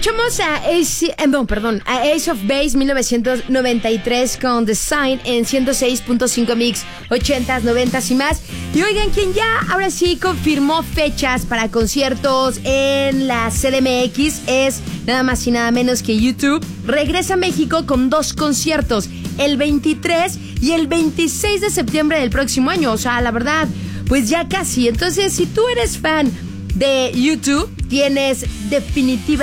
Escuchamos a Ace of Base 1993 con The Sign en 106.5 Mix, 80s, 90s y más. Y oigan, quien ya ahora sí confirmó fechas para conciertos en la CDMX es nada más y nada menos que YouTube. Regresa a México con 2 conciertos, el 23 y el 26 de septiembre del próximo año. O sea, la verdad, pues ya casi. Entonces, si tú eres fan de YouTube, tienes definitivamente